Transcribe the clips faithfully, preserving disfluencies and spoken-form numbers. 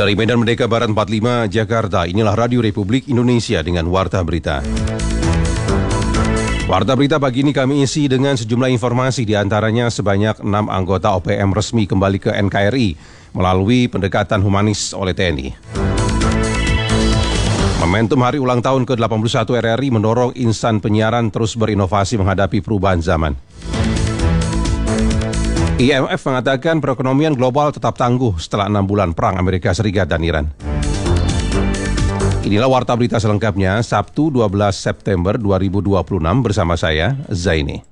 Dari Medan Merdeka Barat empat puluh lima, Jakarta, inilah Radio Republik Indonesia dengan Warta Berita. Warta Berita pagi ini kami isi dengan sejumlah informasi, diantaranya sebanyak enam anggota O P M resmi kembali ke N K R I melalui pendekatan humanis oleh T N I. Momentum hari ulang tahun ke delapan puluh satu R R I mendorong insan penyiaran terus berinovasi menghadapi perubahan zaman. I M F mengatakan perekonomian global tetap tangguh setelah enam bulan perang Amerika Serikat dan Iran. Inilah Warta Berita selengkapnya, Sabtu dua belas September dua ribu dua puluh enam bersama saya, Zaini.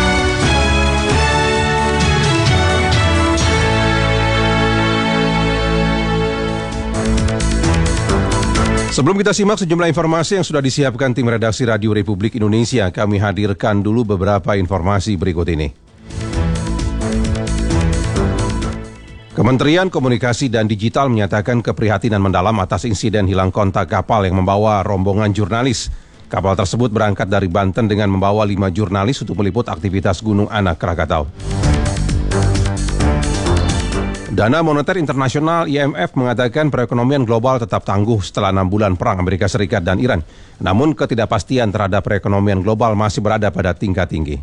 Sebelum kita simak sejumlah informasi yang sudah disiapkan tim redaksi Radio Republik Indonesia, kami hadirkan dulu beberapa informasi berikut ini. Kementerian Komunikasi dan Digital menyatakan keprihatinan mendalam atas insiden hilang kontak kapal yang membawa rombongan jurnalis. Kapal tersebut berangkat dari Banten dengan membawa lima jurnalis untuk meliput aktivitas Gunung Anak Krakatau. Dana Moneter Internasional I M F mengatakan perekonomian global tetap tangguh setelah enam bulan perang Amerika Serikat dan Iran. Namun ketidakpastian terhadap perekonomian global masih berada pada tingkat tinggi.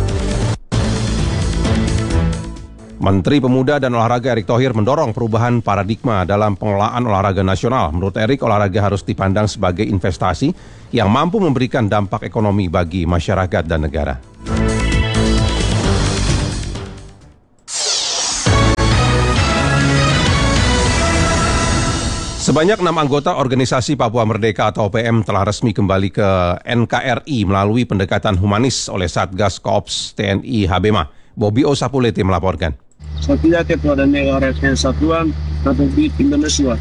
Menteri Pemuda dan Olahraga Erick Thohir mendorong perubahan paradigma dalam pengelolaan olahraga nasional. Menurut Erick, olahraga harus dipandang sebagai investasi yang mampu memberikan dampak ekonomi bagi masyarakat dan negara. Sebanyak enam anggota Organisasi Papua Merdeka atau O P M telah resmi kembali ke N K R I melalui pendekatan humanis oleh Satgas Koops T N I Habema. Bobby Osapulete melaporkan. Setia kepada negara kesatuan Republik Indonesia.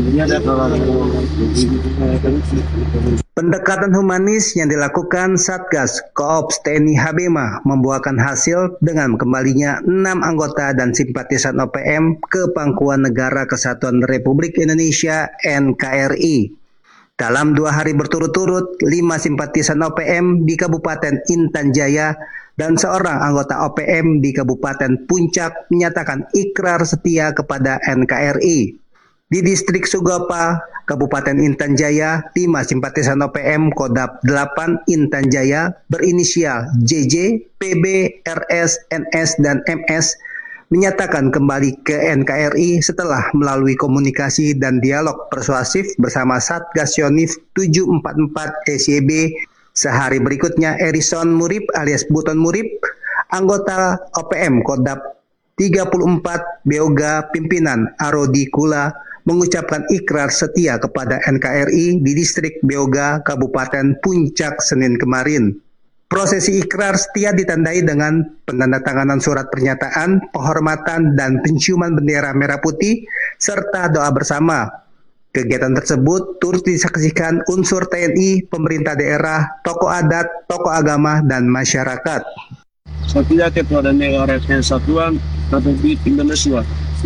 Pendekatan humanis yang dilakukan Satgas Koops T N I Habema membuahkan hasil dengan kembalinya enam anggota dan simpatisan O P M ke Pangkuan Negara Kesatuan Republik Indonesia N K R I. Dalam dua hari berturut-turut, lima simpatisan O P M di Kabupaten Intan Jaya dan seorang anggota O P M di Kabupaten Puncak menyatakan ikrar setia kepada N K R I. Di distrik Sugapa, Kabupaten Intan Jaya, lima simpatisan O P M Kodap delapan Intan Jaya berinisial J J, P B, R S, N S, dan M S menyatakan kembali ke N K R I setelah melalui komunikasi dan dialog persuasif bersama Satgas Yonif tujuh empat empat S Y B. Sehari berikutnya, Erison Murib alias Buton Murib, anggota O P M Kodap tiga puluh empat Beoga pimpinan Arodi Kula, mengucapkan ikrar setia kepada N K R I di distrik Beoga, Kabupaten Puncak, Senin kemarin. Prosesi ikrar setia ditandai dengan penandatanganan surat pernyataan, penghormatan, dan penciuman bendera merah putih, serta doa bersama. Kegiatan tersebut turut disaksikan unsur T N I, pemerintah daerah, tokoh adat, tokoh agama, dan masyarakat. Setia kepada negara kesatuan Republik Indonesia.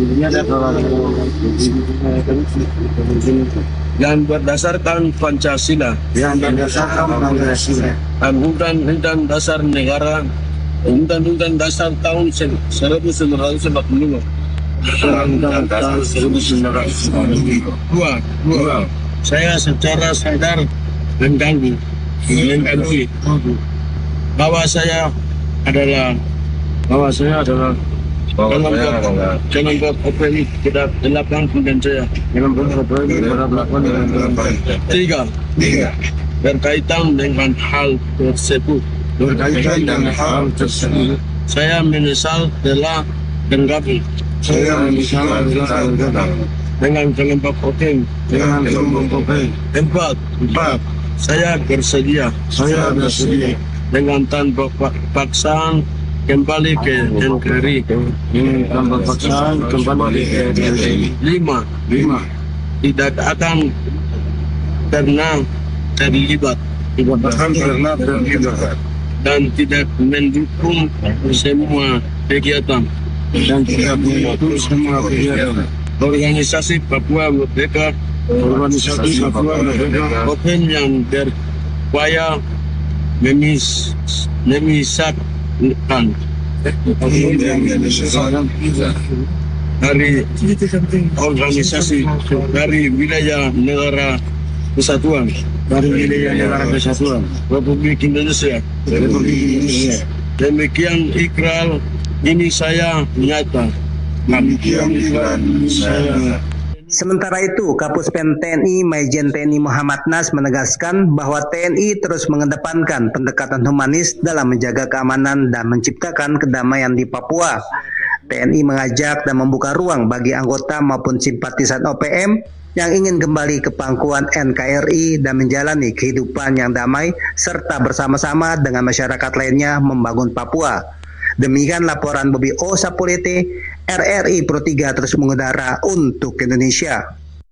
Yang berdasarkan Pancasila. Yang berdasarkan Pancasila. Dan Undang-Undang Dasar Negara, Undang-Undang Dasar tahun seribu sembilan ratus empat puluh lima. Undang-Undang Dasar seribu sembilan ratus empat puluh lima. Dua, dua. Saya secara sadar mengganggu, mengakui bahwa saya adalah bahwa saya adalah kelompok O P M Kodap delapan Intan Jaya. Kelompok O P M Kodap delapan Intan Jaya. Tiga, tiga. Berkaitan dengan hal tersebut. Berkaitan dengan hal tersebut. Saya menyesal telah bergabung. Saya menyesal telah bergabung dengan kelompok O P M. Dengan kelompok O P M. Empat, empat. Saya bersedia. Saya bersedia dengan tanpa paksaan kembali ke N K R I. Tanpa paksaan kembali ke N K R I. Lima, lima. Tidak akan pernah terlibat. Tidak akan pernah terlibat. Dan tidak mendukung semua kegiatan. Dan tidak mendukung semua kegiatan. Organisasi Papua Merdeka. Organisasi Papua Merdeka. O P M yang berupaya memis memisahkan dari organisasi dari wilayah negara kesatuan dari wilayah negara kesatuan Republik Indonesia Republik Indonesia. Demikian ikrar ini saya menyata. Demikian ikrar saya. Sementara itu, Kapuspen T N I Maijen T N I Muhammad Nas menegaskan bahwa T N I terus mengedepankan pendekatan humanis dalam menjaga keamanan dan menciptakan kedamaian di Papua. T N I mengajak dan membuka ruang bagi anggota maupun simpatisan O P M yang ingin kembali ke pangkuan N K R I dan menjalani kehidupan yang damai serta bersama-sama dengan masyarakat lainnya membangun Papua. Demikian laporan Bobi O Sapulete, R R I Pro tiga terus mengudara untuk Indonesia.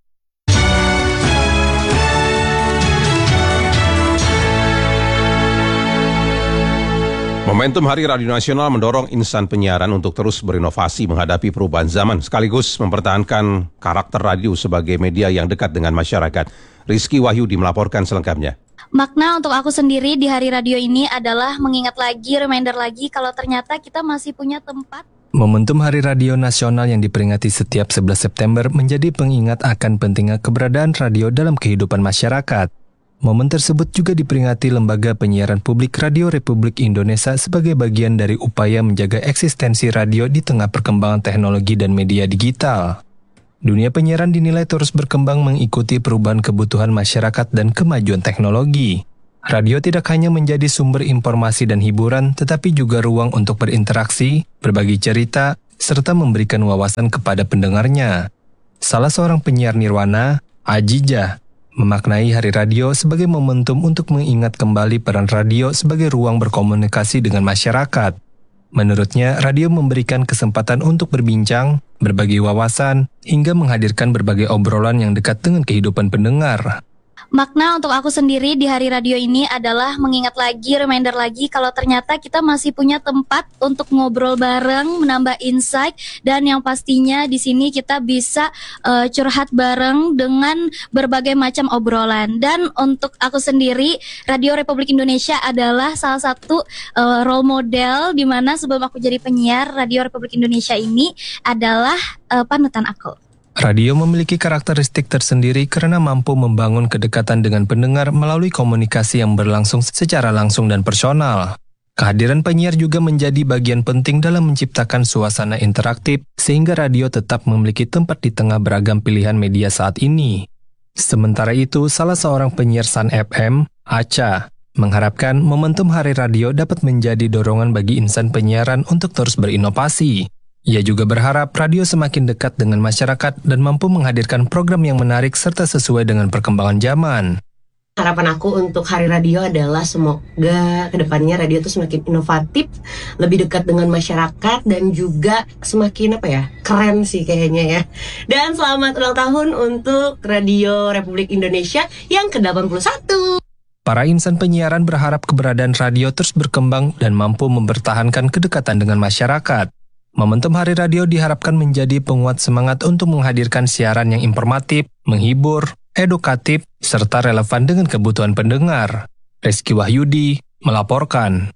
Momentum Hari Radio Nasional mendorong insan penyiaran untuk terus berinovasi menghadapi perubahan zaman, sekaligus mempertahankan karakter radio sebagai media yang dekat dengan masyarakat. Rizky Wahyudi melaporkan selengkapnya. Makna untuk aku sendiri di Hari Radio ini adalah mengingat lagi, reminder lagi kalau ternyata kita masih punya tempat. Momentum Hari Radio Nasional yang diperingati setiap sebelas September menjadi pengingat akan pentingnya keberadaan radio dalam kehidupan masyarakat. Momen tersebut juga diperingati Lembaga Penyiaran Publik Radio Republik Indonesia sebagai bagian dari upaya menjaga eksistensi radio di tengah perkembangan teknologi dan media digital. Dunia penyiaran dinilai terus berkembang mengikuti perubahan kebutuhan masyarakat dan kemajuan teknologi. Radio tidak hanya menjadi sumber informasi dan hiburan, tetapi juga ruang untuk berinteraksi, berbagi cerita, serta memberikan wawasan kepada pendengarnya. Salah seorang penyiar nirwana, Ajijah, memaknai Hari Radio sebagai momentum untuk mengingat kembali peran radio sebagai ruang berkomunikasi dengan masyarakat. Menurutnya, radio memberikan kesempatan untuk berbincang, berbagi wawasan, hingga menghadirkan berbagai obrolan yang dekat dengan kehidupan pendengar. Makna untuk aku sendiri di Hari Radio ini adalah mengingat lagi, reminder lagi kalau ternyata kita masih punya tempat untuk ngobrol bareng, menambah insight, dan yang pastinya di sini kita bisa uh, curhat bareng dengan berbagai macam obrolan. Dan untuk aku sendiri, Radio Republik Indonesia adalah salah satu uh, role model di mana sebelum aku jadi penyiar, Radio Republik Indonesia ini adalah uh, panutan aku. Radio memiliki karakteristik tersendiri karena mampu membangun kedekatan dengan pendengar melalui komunikasi yang berlangsung secara langsung dan personal. Kehadiran penyiar juga menjadi bagian penting dalam menciptakan suasana interaktif sehingga radio tetap memiliki tempat di tengah beragam pilihan media saat ini. Sementara itu, salah seorang penyiar Sun F M, Acha, mengharapkan momentum Hari Radio dapat menjadi dorongan bagi insan penyiaran untuk terus berinovasi. Ia juga berharap radio semakin dekat dengan masyarakat dan mampu menghadirkan program yang menarik serta sesuai dengan perkembangan zaman. Harapan aku untuk Hari Radio adalah semoga kedepannya radio itu semakin inovatif, lebih dekat dengan masyarakat, dan juga semakin apa ya, keren sih kayaknya ya. Dan selamat ulang tahun untuk Radio Republik Indonesia yang ke delapan puluh satu. Para insan penyiaran berharap keberadaan radio terus berkembang dan mampu mempertahankan kedekatan dengan masyarakat. Momentum Hari Radio diharapkan menjadi penguat semangat untuk menghadirkan siaran yang informatif, menghibur, edukatif, serta relevan dengan kebutuhan pendengar. Rizky Wahyudi melaporkan.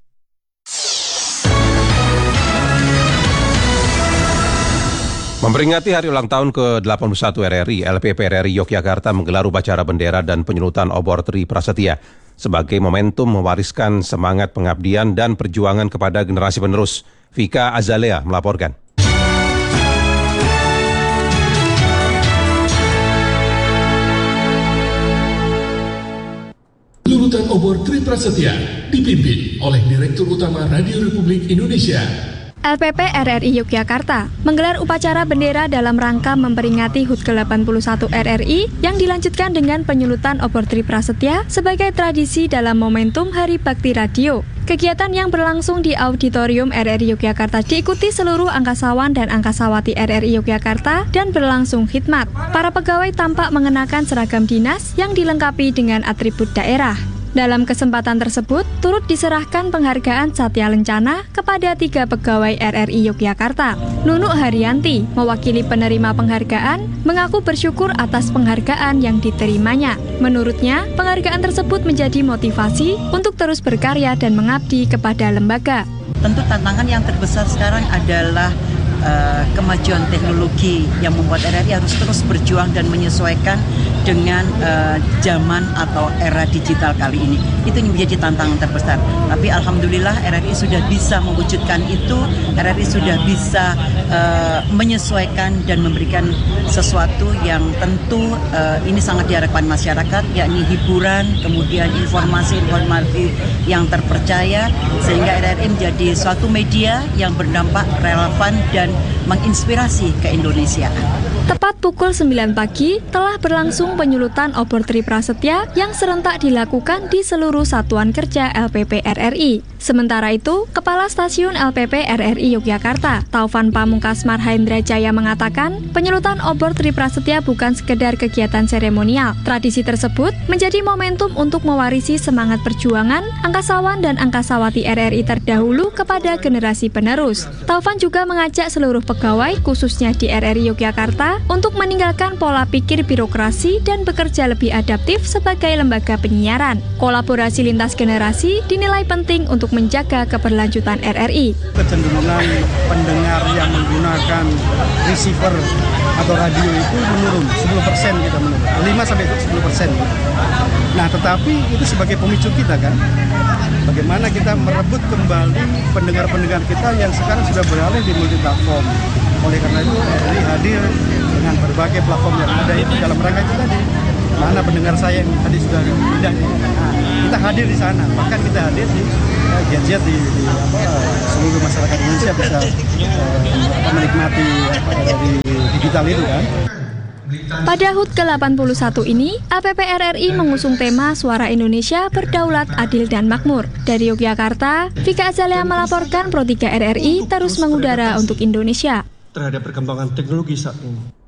Memperingati hari ulang tahun ke delapan puluh satu R R I, L P P R R I Yogyakarta menggelar upacara bendera dan penyelutan obor Tri Prasetya sebagai momentum mewariskan semangat pengabdian dan perjuangan kepada generasi penerus. Vika Azalea melaporkan. Penyelutan obor Tri Prasetya dipimpin oleh Direktur Utama Radio Republik Indonesia. L P P R R I Yogyakarta menggelar upacara bendera dalam rangka memperingati H U T ke delapan puluh satu R R I yang dilanjutkan dengan penyulutan obor Tri Prasetya sebagai tradisi dalam momentum Hari Bakti Radio. Kegiatan yang berlangsung di Auditorium R R I Yogyakarta diikuti seluruh angkasawan dan angkasawati R R I Yogyakarta dan berlangsung khidmat. Para pegawai tampak mengenakan seragam dinas yang dilengkapi dengan atribut daerah. Dalam kesempatan tersebut, turut diserahkan penghargaan Satya Lencana kepada tiga pegawai R R I Yogyakarta. Nunuk Haryanti, mewakili penerima penghargaan, mengaku bersyukur atas penghargaan yang diterimanya. Menurutnya, penghargaan tersebut menjadi motivasi untuk terus berkarya dan mengabdi kepada lembaga. Tentu tantangan yang terbesar sekarang adalah uh, kemajuan teknologi yang membuat R R I harus terus berjuang dan menyesuaikan dengan uh, zaman atau era digital kali ini. Itu yang menjadi tantangan terbesar. Tapi alhamdulillah R R I sudah bisa mewujudkan itu. R R I sudah bisa uh, menyesuaikan dan memberikan sesuatu yang tentu uh, ini sangat diharapkan masyarakat, yakni hiburan, kemudian informasi-informasi yang terpercaya, sehingga R R I menjadi suatu media yang berdampak relevan dan menginspirasi ke Indonesia. Tepat pukul sembilan pagi telah berlangsung penyulutan obor Tri Prasetya yang serentak dilakukan di seluruh satuan kerja L P P R R I. Sementara itu, Kepala Stasiun L P P R R I Yogyakarta, Taufan Pamungkas Marhaendra Jaya mengatakan, penyulutan obor Tri Prasetya bukan sekedar kegiatan seremonial. Tradisi tersebut menjadi momentum untuk mewarisi semangat perjuangan angkasawan dan angkasawati R R I terdahulu kepada generasi penerus. Taufan juga mengajak seluruh pegawai, khususnya di R R I Yogyakarta, untuk meninggalkan pola pikir birokrasi dan bekerja lebih adaptif sebagai lembaga penyiaran. Kolaborasi lintas generasi dinilai penting untuk menjaga keberlanjutan R R I. Kecenderungan pendengar yang menggunakan receiver atau radio itu menurun, sepuluh persen kita menurun, lima sampai sepuluh persen. Nah, tetapi itu sebagai pemicu kita kan, bagaimana kita merebut kembali pendengar-pendengar kita yang sekarang sudah beralih di multi platform. Oleh karena itu R R I hadir dengan berbagai platform yang ada itu dalam rangka itu tadi. Mana pendengar saya yang tadi sudah pindah, nah, kita hadir di sana, bahkan kita hadir di uh, gadget di, di apa, seluruh masyarakat Indonesia bisa uh, menikmati apa, di digital itu kan. Pada H U T ke delapan puluh satu ini, A P P R R I mengusung tema Suara Indonesia Berdaulat, Adil, dan Makmur. Dari Yogyakarta, Vika Azalea melaporkan Pro tiga R R I terus mengudara untuk Indonesia. Terhadap perkembangan teknologi saat ini.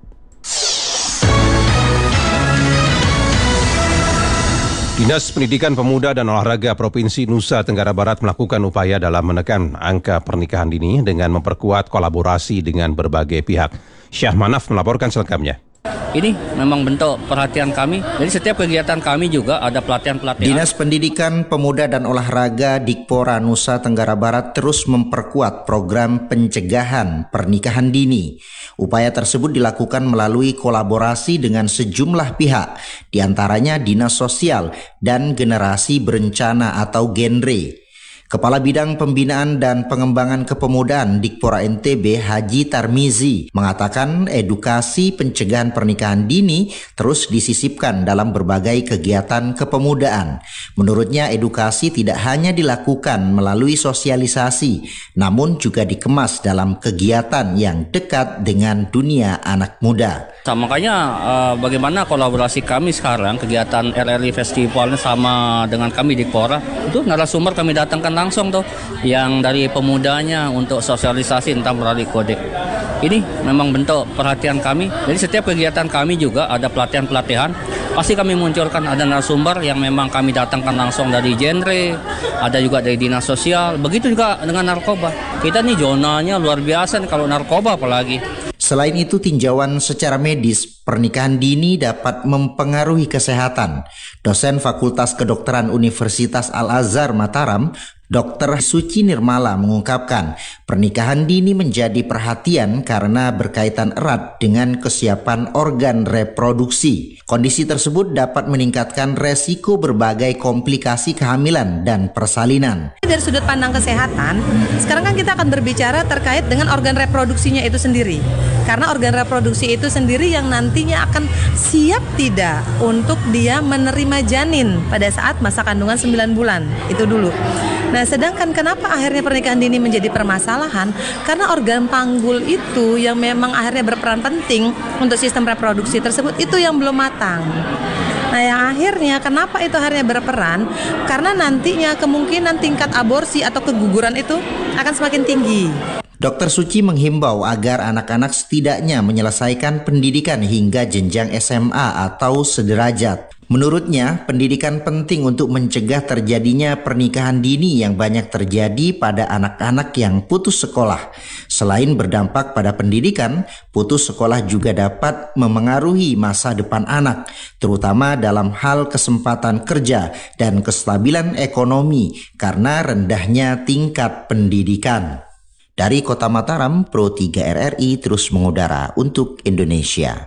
Dinas Pendidikan Pemuda dan Olahraga Provinsi Nusa Tenggara Barat melakukan upaya dalam menekan angka pernikahan dini dengan memperkuat kolaborasi dengan berbagai pihak. Syah Manaf melaporkan selengkapnya. Ini memang bentuk perhatian kami. Jadi setiap kegiatan kami juga ada pelatihan-pelatihan. Dinas Pendidikan Pemuda dan Olahraga Dikpora Nusa Tenggara Barat terus memperkuat program pencegahan pernikahan dini. Upaya tersebut dilakukan melalui kolaborasi dengan sejumlah pihak, diantaranya Dinas Sosial dan Generasi Berencana atau Genre. Kepala Bidang Pembinaan dan Pengembangan Kepemudaan Dikpora N T B Haji Tarmizi mengatakan edukasi pencegahan pernikahan dini terus disisipkan dalam berbagai kegiatan kepemudaan. Menurutnya edukasi tidak hanya dilakukan melalui sosialisasi, namun juga dikemas dalam kegiatan yang dekat dengan dunia anak muda. Nah, makanya uh, bagaimana kolaborasi kami sekarang, kegiatan R R I Festivalnya sama dengan kami Dikpora, itu narasumber kami datangkan langsung tuh, yang dari pemudanya untuk sosialisasi tentang melalui kode. Ini memang bentuk perhatian kami. Jadi setiap kegiatan kami juga ada pelatihan-pelatihan. Pasti kami munculkan ada narasumber yang memang kami datangkan langsung dari genre, ada juga dari dinas sosial. Begitu juga dengan narkoba. Kita nih zonanya luar biasa nih kalau narkoba apalagi. Selain itu, tinjauan secara medis pernikahan dini dapat mempengaruhi kesehatan. Dosen Fakultas Kedokteran Universitas Al-Azhar Mataram, Dokter Suci Nirmala mengungkapkan, pernikahan dini menjadi perhatian karena berkaitan erat dengan kesiapan organ reproduksi. Kondisi tersebut dapat meningkatkan resiko berbagai komplikasi kehamilan dan persalinan. Dari sudut pandang kesehatan, sekarang kan kita akan berbicara terkait dengan organ reproduksinya itu sendiri. Karena organ reproduksi itu sendiri yang nantinya akan siap tidak untuk dia menerima janin pada saat masa kandungan sembilan bulan. Itu dulu. Nah, sedangkan kenapa akhirnya pernikahan dini menjadi permasalahan? Karena organ panggul itu yang memang akhirnya berperan penting untuk sistem reproduksi tersebut itu yang belum matang. Nah, yang akhirnya kenapa itu akhirnya berperan? Karena nantinya kemungkinan tingkat aborsi atau keguguran itu akan semakin tinggi. Dokter Suci menghimbau agar anak-anak setidaknya menyelesaikan pendidikan hingga jenjang S M A atau sederajat. Menurutnya, pendidikan penting untuk mencegah terjadinya pernikahan dini yang banyak terjadi pada anak-anak yang putus sekolah. Selain berdampak pada pendidikan, putus sekolah juga dapat memengaruhi masa depan anak, terutama dalam hal kesempatan kerja dan kestabilan ekonomi karena rendahnya tingkat pendidikan. Dari Kota Mataram, Pro tiga R R I terus mengudara untuk Indonesia.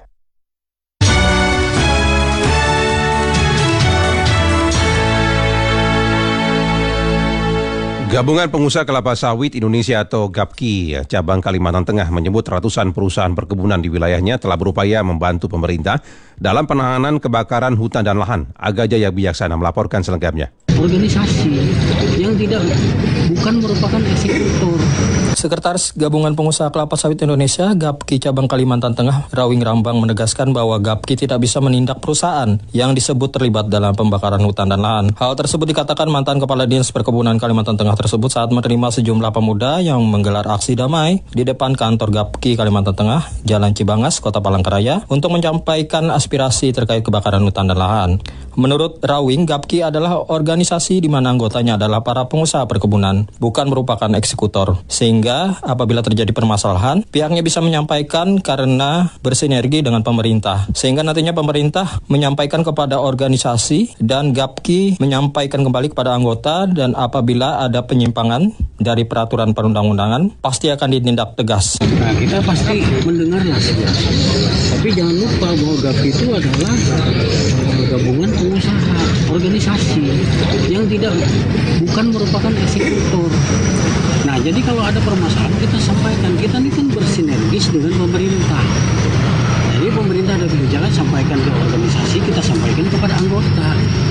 Gabungan Pengusaha Kelapa Sawit Indonesia atau GAPKI cabang Kalimantan Tengah menyebut ratusan perusahaan perkebunan di wilayahnya telah berupaya membantu pemerintah dalam penanganan kebakaran hutan dan lahan. Aga Jaya Bijaksana melaporkan selengkapnya. Organisasi yang tidak bukan merupakan eksekutor. Sekretaris Gabungan Pengusaha Kelapa Sawit Indonesia GAPKI cabang Kalimantan Tengah Rawing Rambang menegaskan bahwa GAPKI tidak bisa menindak perusahaan yang disebut terlibat dalam pembakaran hutan dan lahan. Hal tersebut dikatakan mantan Kepala Dinas Perkebunan Kalimantan Tengah tersebut saat menerima sejumlah pemuda yang menggelar aksi damai di depan kantor GAPKI Kalimantan Tengah, Jalan Cibangas, Kota Palangkaraya, untuk menyampaikan aspirasi terkait kebakaran hutan dan lahan. Menurut Rawing, GAPKI adalah organisasi di mana anggotanya adalah para pengusaha perkebunan, bukan merupakan eksekutor. Sehingga apabila terjadi permasalahan, pihaknya bisa menyampaikan karena bersinergi dengan pemerintah. Sehingga nantinya pemerintah menyampaikan kepada organisasi dan GAPKI menyampaikan kembali kepada anggota, dan apabila ada penyimpangan dari peraturan perundang-undangan, pasti akan ditindak tegas. Nah, kita pasti mendengarlah segera. Tapi jangan lupa bahwa GAPKI itu adalah gabungan pengusaha, organisasi yang tidak bukan merupakan eksekutor. Nah, jadi kalau ada permasalahan kita sampaikan, kita ini kan bersinergis dengan pemerintah. Jadi pemerintah ada kebijakan, sampaikan ke organisasi, kita sampaikan kepada anggota.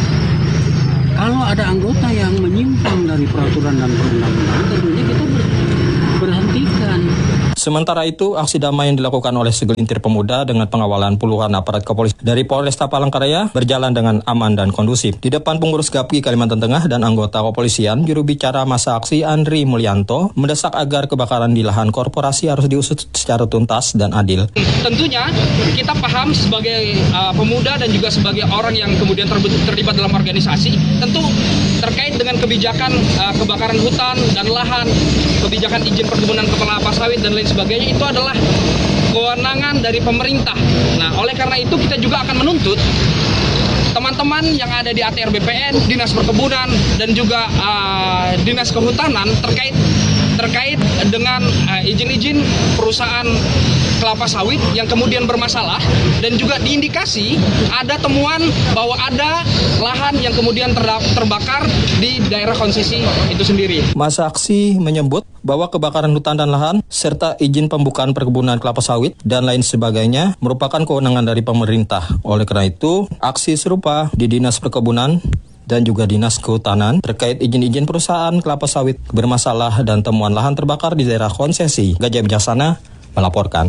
Kalau ada anggota yang menyimpang dari peraturan dan perundang-undangan, tentunya kita ber berhentikan. Sementara itu, aksi damai yang dilakukan oleh segelintir pemuda dengan pengawalan puluhan aparat kepolisian dari Polresta Palangkaraya berjalan dengan aman dan kondusif. Di depan pengurus GAPKI Kalimantan Tengah dan anggota kepolisian, juru bicara masa aksi Andri Mulyanto mendesak agar kebakaran di lahan korporasi harus diusut secara tuntas dan adil. Tentunya kita paham sebagai uh, pemuda dan juga sebagai orang yang kemudian terlibat dalam organisasi, tentu terkait dengan kebijakan uh, kebakaran hutan dan lahan, kebijakan izin perkebunan kelapa sawit dan lain sebagainya, itu adalah kewenangan dari pemerintah. Nah, oleh karena itu kita juga akan menuntut teman-teman yang ada di A T R B P N, Dinas Perkebunan, dan juga uh, Dinas Kehutanan terkait terkait dengan uh, izin-izin perusahaan kelapa sawit yang kemudian bermasalah, dan juga diindikasi ada temuan bahwa ada lahan yang kemudian ter- terbakar di daerah konsesi itu sendiri. Masa aksi menyebut bahwa kebakaran hutan dan lahan serta izin pembukaan perkebunan kelapa sawit dan lain sebagainya merupakan kewenangan dari pemerintah. Oleh karena itu, aksi serupa di Dinas Perkebunan dan juga Dinas Kehutanan terkait izin-izin perusahaan kelapa sawit bermasalah dan temuan lahan terbakar di daerah konsesi. Gajah Bijaksana melaporkan.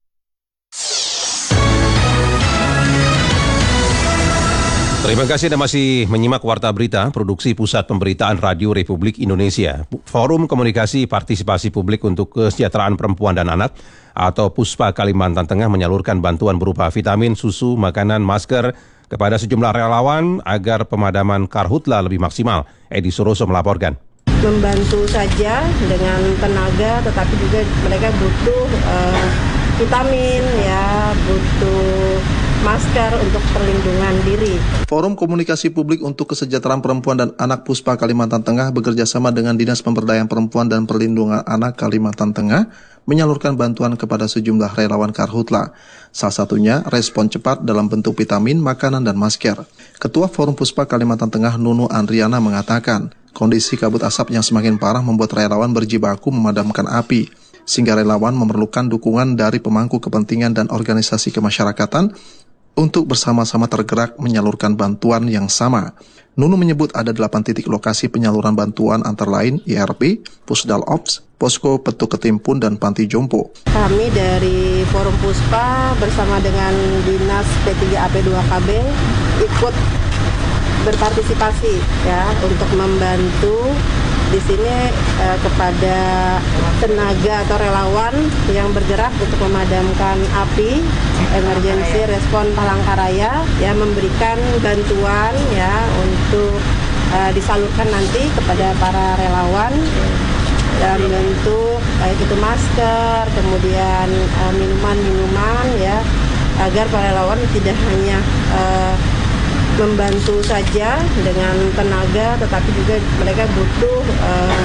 Terima kasih Anda masih menyimak Warta Berita, produksi Pusat Pemberitaan Radio Republik Indonesia. Forum Komunikasi Partisipasi Publik untuk Kesejahteraan Perempuan dan Anak atau PUSPA Kalimantan Tengah menyalurkan bantuan berupa vitamin, susu, makanan, masker kepada sejumlah relawan agar pemadaman karhutla lebih maksimal. Edi Suroso melaporkan. Membantu saja dengan tenaga, tetapi juga mereka butuh uh, vitamin, ya, butuh masker untuk perlindungan diri. Forum Komunikasi Publik untuk Kesejahteraan Perempuan dan Anak PUSPA Kalimantan Tengah bekerjasama dengan Dinas Pemberdayaan Perempuan dan Perlindungan Anak Kalimantan Tengah menyalurkan bantuan kepada sejumlah relawan karhutla. Salah satunya respon cepat dalam bentuk vitamin, makanan, dan masker. Ketua Forum PUSPA Kalimantan Tengah Nunu Andriana mengatakan, kondisi kabut asap yang semakin parah membuat relawan berjibaku memadamkan api, sehingga relawan memerlukan dukungan dari pemangku kepentingan dan organisasi kemasyarakatan untuk bersama-sama tergerak menyalurkan bantuan yang sama. Nunu menyebut ada delapan titik lokasi penyaluran bantuan antara lain I R P, Pusdal Ops, Posko Petuk Ketimpun, dan Panti Jompo. Kami dari Forum PUSPA bersama dengan Dinas P tiga A P dua K B ikut berpartisipasi ya untuk membantu di sini eh, kepada tenaga atau relawan yang bergerak untuk memadamkan api, emergency respon Palangkaraya, ya, memberikan bantuan ya untuk eh, disalurkan nanti kepada para relawan dalam bentuk baik itu masker, kemudian eh, minuman-minuman ya, agar para relawan tidak hanya eh, membantu saja dengan tenaga, tetapi juga mereka butuh uh,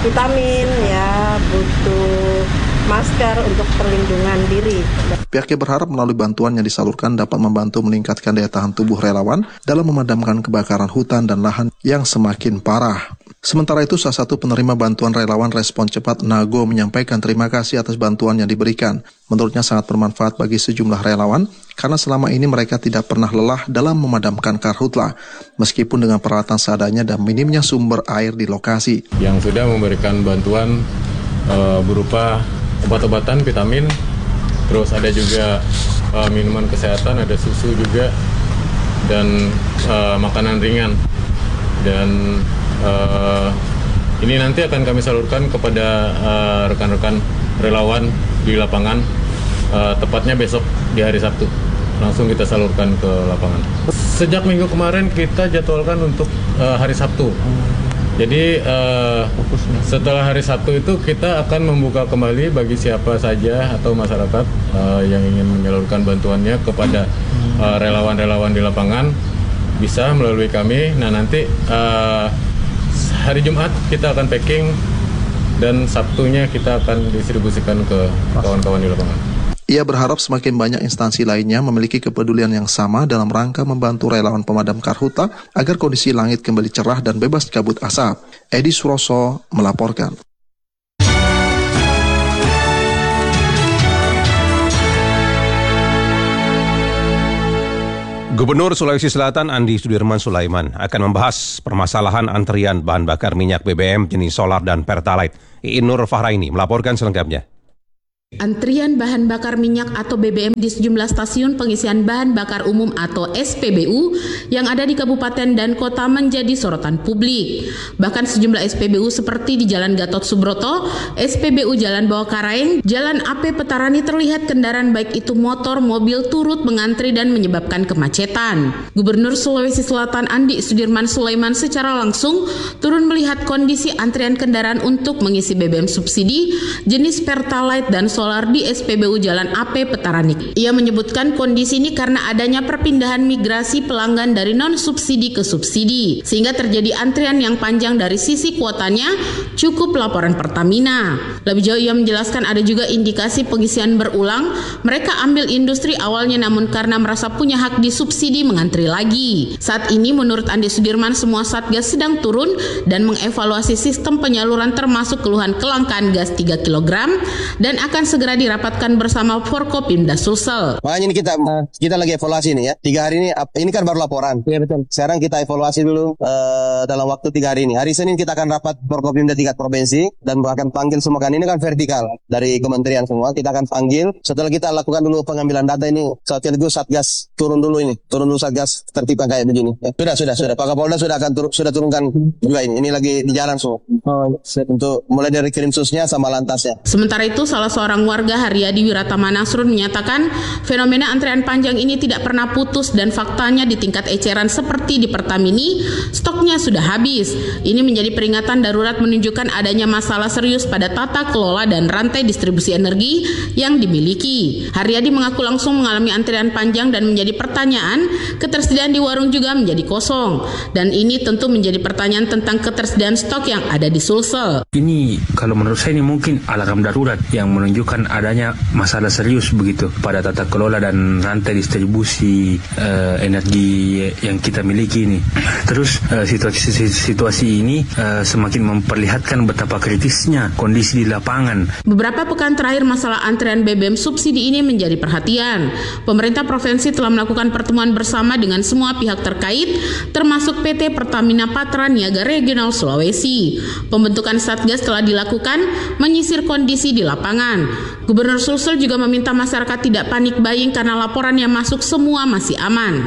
vitamin, ya butuh masker untuk perlindungan diri. Pihaknya berharap melalui bantuan yang disalurkan dapat membantu meningkatkan daya tahan tubuh relawan dalam memadamkan kebakaran hutan dan lahan yang semakin parah. Sementara itu, salah satu penerima bantuan relawan Respon Cepat Nago menyampaikan terima kasih atas bantuan yang diberikan. Menurutnya sangat bermanfaat bagi sejumlah relawan karena selama ini mereka tidak pernah lelah dalam memadamkan karhutla, meskipun dengan peralatan seadanya dan minimnya sumber air di lokasi. Yang sudah memberikan bantuan e, berupa obat-obatan, vitamin, terus ada juga e, minuman kesehatan, ada susu juga, dan e, makanan ringan. Dan Uh, ini nanti akan kami salurkan kepada uh, rekan-rekan relawan di lapangan, uh, tepatnya besok di hari Sabtu. Langsung kita salurkan ke lapangan. Sejak minggu kemarin kita jadwalkan untuk uh, hari Sabtu. Jadi uh, setelah hari Sabtu itu kita akan membuka kembali bagi siapa saja atau masyarakat uh, yang ingin menyalurkan bantuannya kepada uh, relawan-relawan di lapangan, bisa melalui kami. Nah nanti uh, hari Jumat kita akan packing dan Sabtunya kita akan distribusikan ke kawan-kawan di lapangan. Ia berharap semakin banyak instansi lainnya memiliki kepedulian yang sama dalam rangka membantu relawan pemadam karhutla agar kondisi langit kembali cerah dan bebas kabut asap. Edi Suroso melaporkan. Gubernur Sulawesi Selatan Andi Sudirman Sulaiman akan membahas permasalahan antrian bahan bakar minyak B B M jenis solar dan pertalite. Iin Nur Fahraini melaporkan selengkapnya. Antrian bahan bakar minyak atau B B M di sejumlah stasiun pengisian bahan bakar umum atau S P B U yang ada di kabupaten dan kota menjadi sorotan publik. Bahkan sejumlah S P B U seperti di Jalan Gatot Subroto, S P B U Jalan Bawah Karaeng, Jalan A P Petarani terlihat kendaraan baik itu motor, mobil turut mengantri dan menyebabkan kemacetan. Gubernur Sulawesi Selatan Andi Sudirman Sulaiman secara langsung turun melihat kondisi antrian kendaraan untuk mengisi B B M subsidi jenis pertalite dan solar di S P B U Jalan A P Petarani. Ia menyebutkan kondisi ini karena adanya perpindahan migrasi pelanggan dari non-subsidi ke subsidi, sehingga terjadi antrian yang panjang dari sisi kuotanya, cukup laporan Pertamina. Lebih jauh ia menjelaskan ada juga indikasi pengisian berulang, mereka ambil industri awalnya namun karena merasa punya hak di subsidi mengantri lagi. Saat ini menurut Andi Sudirman semua Satgas sedang turun dan mengevaluasi sistem penyaluran termasuk keluhan kelangkaan gas tiga kilogram dan akan segera dirapatkan bersama Forkopimda Sulsel. Makanya ini kita kita lagi evaluasi nih ya. Tiga hari ini ini kan baru laporan. Iya betul. Sekarang kita evaluasi dulu uh, dalam waktu tiga hari ini. Hari Senin kita akan rapat Forkopimda tingkat provinsi dan akan panggil semua, kan ini kan vertikal dari kementerian semua. Kita akan panggil. Setelah kita lakukan dulu pengambilan data ini, sekaligus Satgas turun dulu ini, turun dulu Satgas tertibkan kayak begini. Ya. Sudah sudah sudah. Pak Kapolda sudah akan tur sudah turunkan juga ini. Ini lagi di jalan semua. Oh, untuk mulai dari Krimsusnya sama lantasnya. Sementara itu salah seorang warga Haryadi Wiratama Nasrun menyatakan fenomena antrean panjang ini tidak pernah putus dan faktanya di tingkat eceran seperti di Pertamini stoknya sudah habis. Ini menjadi peringatan darurat menunjukkan adanya masalah serius pada tata kelola dan rantai distribusi energi yang dimiliki. Haryadi mengaku langsung mengalami antrian panjang dan menjadi pertanyaan ketersediaan di warung juga menjadi kosong, dan ini tentu menjadi pertanyaan tentang ketersediaan stok yang ada di Sulsel. Ini kalau menurut saya ini mungkin alarm darurat yang menunjukkan adanya masalah serius begitu pada tata kelola dan rantai distribusi uh, energi yang kita miliki ini. Terus uh, situasi situasi ini uh, semakin memperlihatkan betapa kritisnya kondisi di lapangan. Beberapa pekan terakhir masalah antrean B B M subsidi ini menjadi perhatian. Pemerintah provinsi telah melakukan pertemuan bersama dengan semua pihak terkait termasuk P T Pertamina Patra Niaga Regional Sulawesi. Pembentukan Satgas telah dilakukan menyisir kondisi di lapangan. Gubernur Sulsel juga meminta masyarakat tidak panik buying karena laporan yang masuk semua masih aman.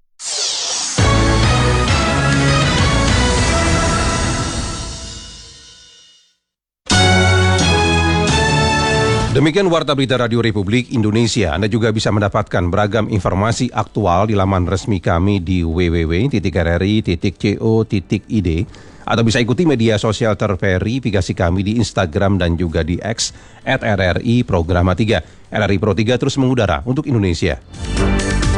Demikian Warta Berita Radio Republik Indonesia. Anda juga bisa mendapatkan beragam informasi aktual di laman resmi kami di w w w titik r r i titik co titik i d atau bisa ikuti media sosial terverifikasi kami di Instagram dan juga di X at R R I Programa tiga. R R I Pro tiga terus mengudara untuk Indonesia.